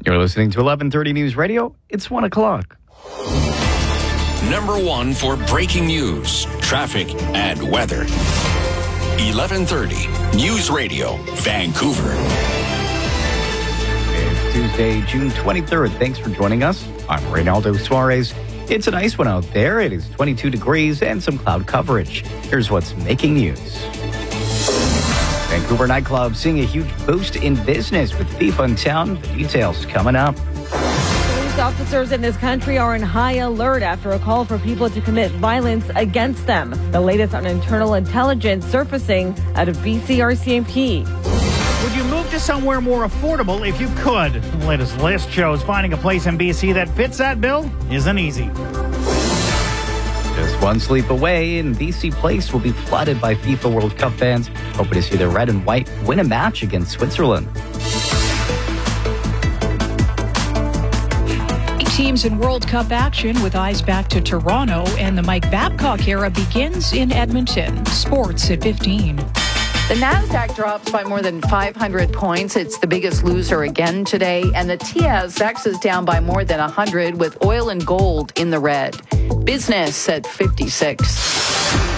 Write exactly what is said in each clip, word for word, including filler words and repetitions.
You're listening to eleven thirty News Radio. It's one o'clock. Number one for breaking news, traffic, and weather. eleven thirty News Radio, Vancouver. It's Tuesday, June twenty-third. Thanks for joining us. I'm Reynaldo Suarez. It's a nice one out there. It is twenty-two degrees and some cloud coverage. Here's what's making news. Vancouver nightclubs seeing a huge boost in business with FIFA in town. The details coming up. Police officers in this country are in high alert after a call for people to commit violence against them. The latest on internal intelligence surfacing out of B C R C M P. Would you move to somewhere more affordable if you could? The latest list shows finding a place in B C that fits that bill isn't easy. Just one sleep away, and B C Place will be flooded by FIFA World Cup fans hoping to see the red and white win a match against Switzerland. Teams in World Cup action with eyes back to Toronto, and the Mike Babcock era begins in Edmonton. Sports at fifteen. The Nasdaq drops by more than five hundred points. It's the biggest loser again today. And the T S X is down by more than one hundred with oil and gold in the red. Business at fifty-six.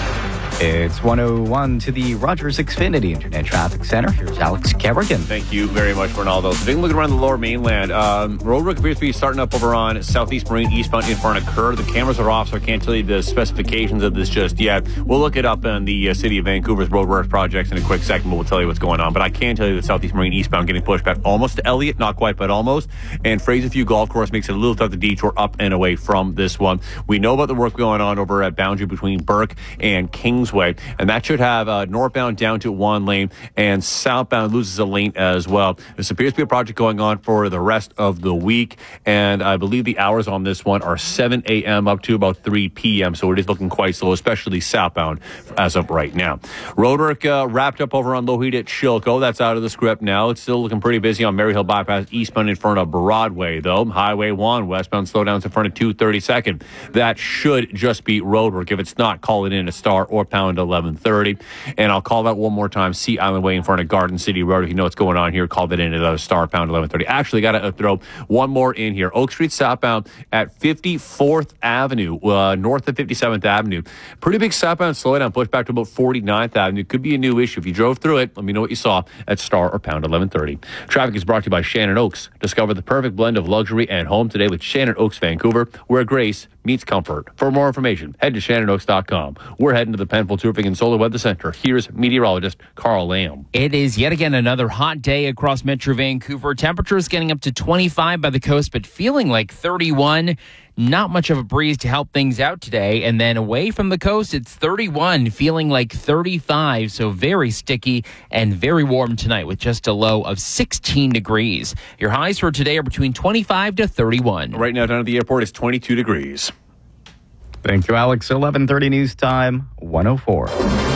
It's one oh one to the Rogers Xfinity Internet Traffic Center. Here's Alex Kerrigan. Thank you very much, Ronaldo. So taking a look around the lower mainland, um, roadwork appears to be starting up over on Southeast Marine eastbound in front of Kerr. The cameras are off, so I can't tell you the specifications of this just yet. We'll look it up in the uh, City of Vancouver's roadwork projects in a quick second, but we'll tell you what's going on. But I can tell you that Southeast Marine eastbound getting pushed back almost to Elliott, not quite, but almost. And Fraser View Golf Course makes it a little tough to detour up and away from this one. We know about the work going on over at boundary between Burke and Kingsway, and that should have uh, northbound down to one lane, and southbound loses a lane as well. This appears to be a project going on for the rest of the week, and I believe the hours on this one are seven a.m. up to about three p.m., so it is looking quite slow, especially southbound as of right now. Roadwork uh, wrapped up over on Lougheed at Shilko. That's out of the script now. It's still looking pretty busy on Maryhill Bypass eastbound in front of Broadway, though. Highway one, westbound slowdowns in front of two thirty-second. That should just be roadwork. If it's not, call it in a star or pound eleven thirty. And I'll call that one more time. Sea Island Way in front of Garden City Road. If you know what's going on here, call that in at a star pound eleven thirty. Actually, got to throw one more in here. Oak Street southbound at fifty-fourth Avenue, uh, north of fifty-seventh Avenue. Pretty big southbound slowdown, pushed back to about forty-ninth Avenue. Could be a new issue. If you drove through it, let me know what you saw at star or pound eleven thirty. Traffic is brought to you by Shannon Oaks. Discover the perfect blend of luxury and home today with Shannon Oaks Vancouver, where grace meets comfort. For more information, head to shannon oaks dot com. We're heading to the Penfolds Roofing and Solar Weather Center. Here's meteorologist Carl Lamb. It is yet again another hot day across Metro Vancouver. Temperatures getting up to twenty-five by the coast, but feeling like thirty-one. Not much of a breeze to help things out today. And then away from the coast, it's thirty-one, feeling like thirty-five. So very sticky and very warm tonight with just a low of sixteen degrees. Your highs for today are between twenty-five to thirty-one. Right now down at the airport, it's twenty-two degrees. Thank you, Alex. eleven thirty news time, one oh four.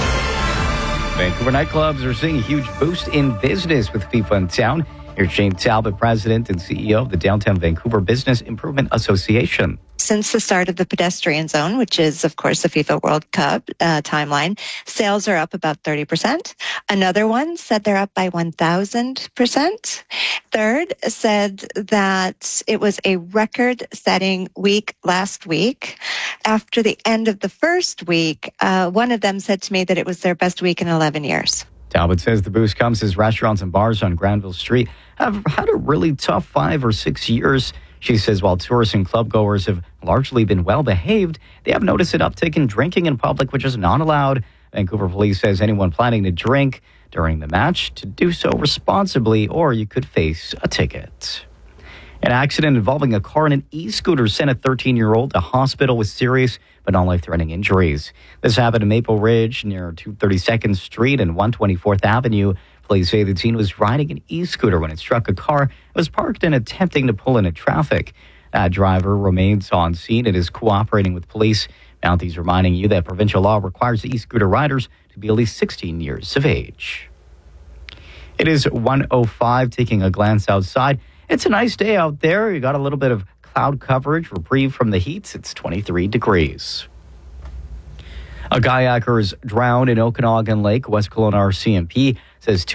Vancouver nightclubs are seeing a huge boost in business with FIFA in town. Here's Shane Talbot, President and C E O of the Downtown Vancouver Business Improvement Association. Since the start of the pedestrian zone, which is, of course, the FIFA World Cup uh, timeline, sales are up about thirty percent. Another one said they're up by one thousand percent. Third said that it was a record-setting week last week. After the end of the first week, uh, one of them said to me that it was their best week in eleven years. Talbot says the boost comes as restaurants and bars on Granville Street have had a really tough five or six years. She says while tourists and club goers have largely been well behaved, they have noticed an uptick in drinking in public, which is not allowed. Vancouver Police says anyone planning to drink during the match to do so responsibly, or you could face a ticket. An accident involving a car and an e-scooter sent a thirteen-year-old to hospital with serious but not life-threatening injuries. This happened in Maple Ridge near two thirty-second Street and one twenty-fourth Avenue. Police say the teen was riding an e-scooter when it struck a car that was parked and attempting to pull into traffic. That driver remains on scene and is cooperating with police. Mounties reminding you that provincial law requires e-scooter riders to be at least sixteen years of age. It is one oh five, taking a glance outside. It's a nice day out there. You got a little bit of cloud coverage, reprieve from the heat. It's twenty-three degrees. A kayaker is drowned in Okanagan Lake. West Kelowna R C M P says two